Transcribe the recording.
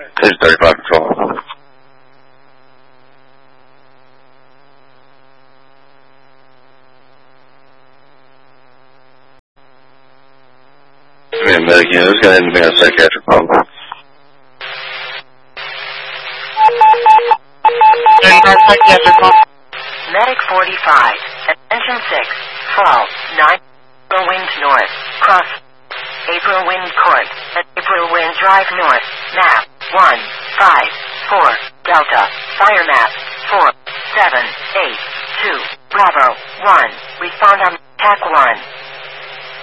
Station 35 Control. Medic unit, who's got anything on psychiatric problem? Medic 45, attention 6, fall, 9, April wind north, cross, April wind court, at April wind drive north, map, 1, 5, 4, Delta, fire map, 4, 7, 8, 2, Bravo, 1, respond on, TAC 1.